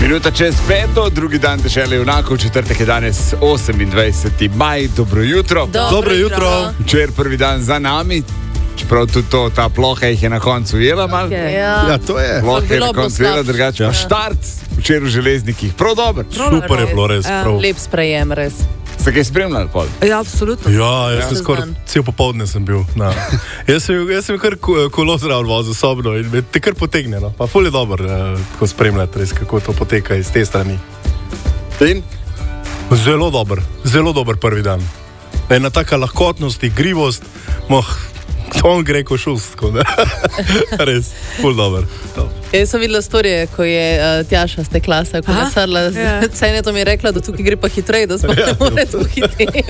Minuta čez 5, drugi dan dežele junakov, četrtek je danes 28. maj, dobro jutro. Dobro jutro. Včeraj prvi dan za nami, čeprav tudi ta ploha jih je na koncu ujela malo. Ja, to je. Ploha je na koncu ujela, drugače. Ja. Štart včeraj v železnikih, prav dober. Super je bilo res, prav. Lep sprejem, res. Ste kaj spremljali, Pol? Ja, absolutno. Ja, jaz sem skoraj cel popoldne sem bil. Jaz sem kar kolo zraven vozil osobno in me te kar potegne. No. Pa ful je dober, tako spremljati res, kako to poteka iz te strani. In? Zelo dober prvi dan. Ena taka lahkotnost, igrivost, on gre ko šust, tako da. Res, ful dober. Jaz sem videla storije, ko je Tjaša z te klase, ko je nasarla, cene to mi je rekla, da tukaj gre pa hitrej, da smo ne more tu hiteti.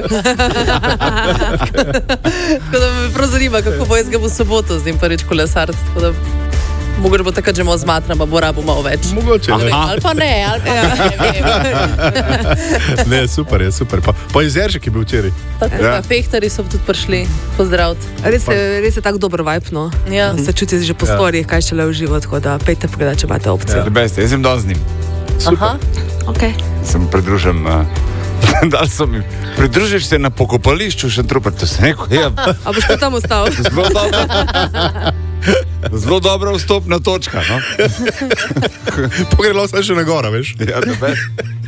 Tako da me prav zanima, kako bo jaz ga v soboto z njim prvič kolesarc, tako da mogoče bo takrat že malo zmatran, pa bo rabo malo več. Mogoče, ne. Ali pa ne vem. Ne, super je, super. Pa Jezeržek je bil včeraj. Tako, fehtari so tudi prišli pozdraviti. Res je tako dober vibe, no. Ja. Se čuti že po storjih, kaj šele v život, tako da pejte pogledati, če imate opcijo. Beste, jaz sem dol z njim. Aha. Okay. Sem pridružen, dal so mi, pridružiš se na pokopališču še trupar, to se neko, ja. A boš pa tam ostal? Zelo dobra vstopna točka, no? Pogledalo se še na gora, veš? Ja, da